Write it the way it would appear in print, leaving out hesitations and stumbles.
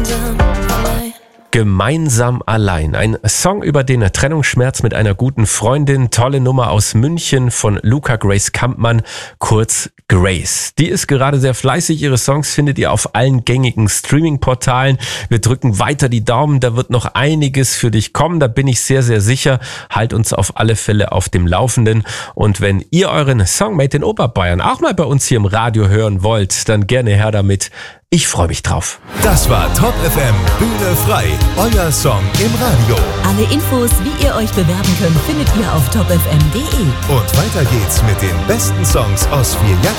Gemeinsam allein. Ein Song über den Trennungsschmerz mit einer guten Freundin. Tolle Nummer aus München von Luca Grace Kampmann, kurz Grace. Die ist gerade sehr fleißig. Ihre Songs findet ihr auf allen gängigen Streaming-Portalen. Wir drücken weiter die Daumen. Da wird noch einiges für dich kommen. Da bin ich sehr, sehr sicher. Halt uns auf alle Fälle auf dem Laufenden. Und wenn ihr euren Song Made in Oberbayern auch mal bei uns hier im Radio hören wollt, dann gerne her damit. Ich freue mich drauf. Das war Top FM Bühne frei. Euer Song im Radio. Alle Infos, wie ihr euch bewerben könnt, findet ihr auf topfm.de. Und weiter geht's mit den besten Songs aus 4 Jahrzehnten.